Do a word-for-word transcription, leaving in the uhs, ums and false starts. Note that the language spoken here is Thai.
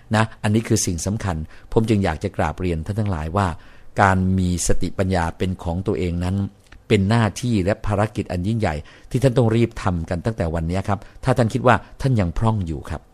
นะอันนี้คือสิ่งสำคัญผมจึงอยากจะกราบเรียนท่านทั้งหลายว่าการมีสติปัญญาเป็นของตัวเองนั้นเป็นหน้าที่และภารกิจอันยิ่งใหญ่ที่ท่านต้องรีบทำกันตั้งแต่วันนี้ครับถ้าท่านคิดว่าท่านยังพร่องอยู่ครับ